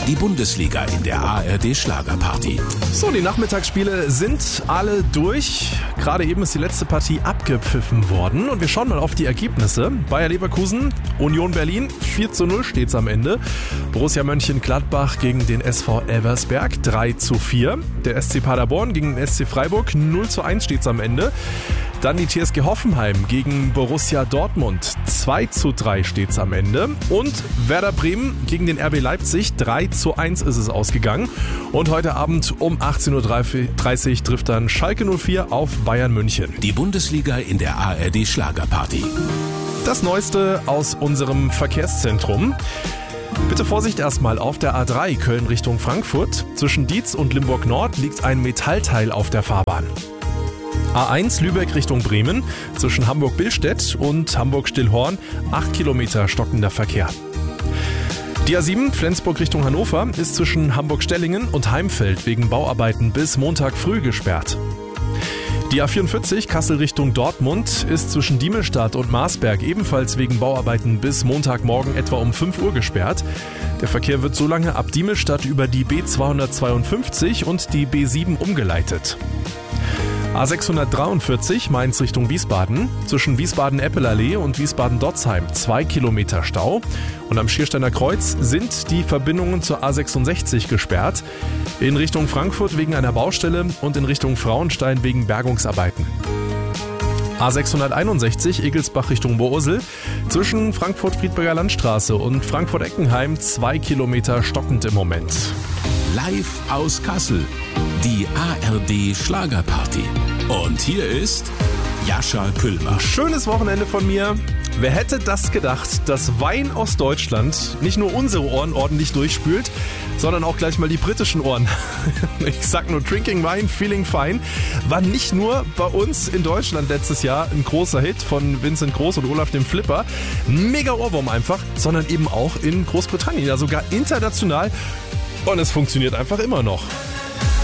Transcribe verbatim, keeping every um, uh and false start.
Die Bundesliga in der A R D Schlagerparty. So, die Nachmittagsspiele sind alle durch. Gerade eben ist die letzte Partie abgepfiffen worden. Und wir schauen mal auf die Ergebnisse. Bayer Leverkusen, Union Berlin, vier zu null steht's am Ende. Borussia Mönchengladbach gegen den S V Elversberg, drei zu vier. Der S C Paderborn gegen den S C Freiburg, null zu eins steht's am Ende. Dann die T S G Hoffenheim gegen Borussia Dortmund, zwei zu drei steht's am Ende. Und Werder Bremen gegen den R B Leipzig, drei zu eins ist es ausgegangen. Und heute Abend um achtzehn Uhr dreißig trifft dann Schalke null vier auf Bayern München. Die Bundesliga in der A R D Schlagerparty. Das Neueste aus unserem Verkehrszentrum. Bitte Vorsicht erstmal auf der A drei Köln Richtung Frankfurt. Zwischen Dietz und Limburg Nord liegt ein Metallteil auf der Fahrbahn. A eins Lübeck Richtung Bremen, zwischen Hamburg-Billstedt und Hamburg-Stillhorn, acht Kilometer stockender Verkehr. Die A sieben Flensburg Richtung Hannover ist zwischen Hamburg-Stellingen und Heimfeld wegen Bauarbeiten bis Montag früh gesperrt. Die A vierundvierzig Kassel Richtung Dortmund ist zwischen Diemelstadt und Marsberg ebenfalls wegen Bauarbeiten bis Montagmorgen etwa um fünf Uhr gesperrt. Der Verkehr wird so lange ab Diemelstadt über die B zweihundertzweiundfünfzig und die B sieben umgeleitet. A sechshundertdreiundvierzig Mainz Richtung Wiesbaden, zwischen Wiesbaden-Eppelallee und Wiesbaden-Dotzheim zwei Kilometer Stau. Und am Schiersteiner Kreuz sind die Verbindungen zur A sechsundsechzig gesperrt. In Richtung Frankfurt wegen einer Baustelle und in Richtung Frauenstein wegen Bergungsarbeiten. A sechshunderteinundsechzig Egelsbach Richtung Mosel, zwischen Frankfurt-Friedberger Landstraße und Frankfurt-Eckenheim zwei Kilometer stockend im Moment. Live aus Kassel, die A R D Schlagerparty. Und hier ist Jascha Küllmer. Schönes Wochenende von mir. Wer hätte das gedacht, dass Wein aus Deutschland nicht nur unsere Ohren ordentlich durchspült, sondern auch gleich mal die britischen Ohren. Ich sag nur Drinking Wine, Feeling Fine, war nicht nur bei uns in Deutschland letztes Jahr ein großer Hit von Vincent Groß und Olaf dem Flipper. Mega Ohrwurm einfach, sondern eben auch in Großbritannien, ja sogar international. Und es funktioniert einfach immer noch.